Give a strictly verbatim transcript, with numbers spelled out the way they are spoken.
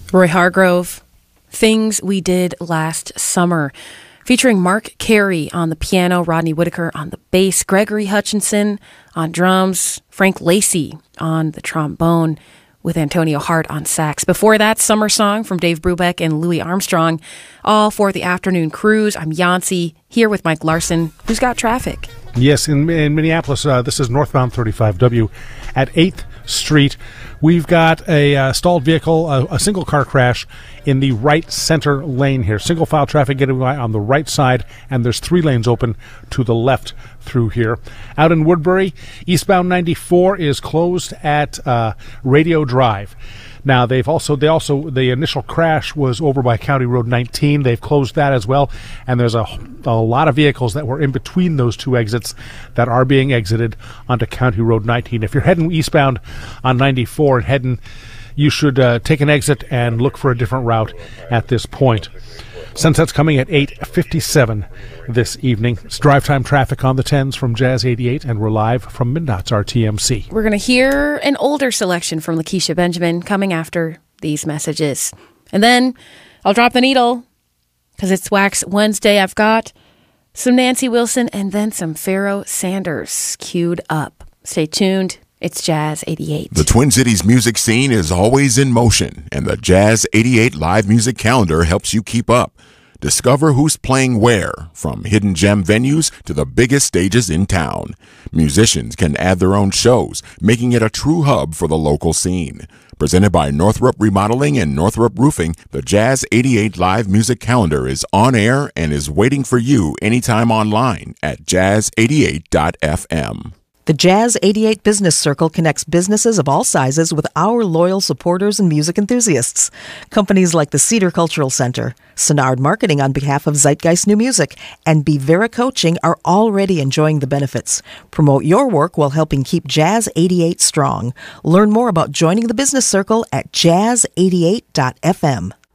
Roy Hargrove, Things We Did Last Summer, featuring Mark Carey on the piano, Rodney Whitaker on the bass, Gregory Hutchinson on drums, Frank Lacey on the trombone, with Antonio Hart on sax. Before that, Summer Song from Dave Brubeck and Louis Armstrong, all for the afternoon cruise. I'm Yancey, here with Mike Larson, who's got traffic. Yes, in, in Minneapolis, uh, this is northbound thirty-five W at eighth Street. We've got a uh, stalled vehicle, a, a single car crash in the right center lane here. Single file traffic getting by on the right side, and there's three lanes open to the left through here. Out in Woodbury, eastbound ninety-four is closed at uh, Radio Drive. Now, they've also, they also, the initial crash was over by County Road nineteen. They've closed that as well. And there's a, a lot of vehicles that were in between those two exits that are being exited onto County Road nineteen. If you're heading eastbound on ninety-four and heading, you should uh, take an exit and look for a different route at this point. Sunset's coming at eight fifty-seven this evening. It's drive time traffic on the tens from Jazz eighty-eight, and we're live from Midnot's R T M C. We're going to hear an older selection from Lakeisha Benjamin coming after these messages. And then I'll drop the needle because it's Wax Wednesday. I've got some Nancy Wilson and then some Pharoah Sanders queued up. Stay tuned. It's Jazz eighty-eight. The Twin Cities music scene is always in motion, and the Jazz eighty-eight live music calendar helps you keep up. Discover who's playing where, from hidden gem venues to the biggest stages in town. Musicians can add their own shows, making it a true hub for the local scene. Presented by Northrop Remodeling and Northrop Roofing, the Jazz eighty-eight live music calendar is on air and is waiting for you anytime online at jazz eighty-eight dot f m. The Jazz eighty-eight Business Circle connects businesses of all sizes with our loyal supporters and music enthusiasts. Companies like the Cedar Cultural Center, Sonard Marketing on behalf of Zeitgeist New Music, and Bevera Coaching are already enjoying the benefits. Promote your work while helping keep Jazz eighty-eight strong. Learn more about joining the Business Circle at jazz eighty-eight dot f m.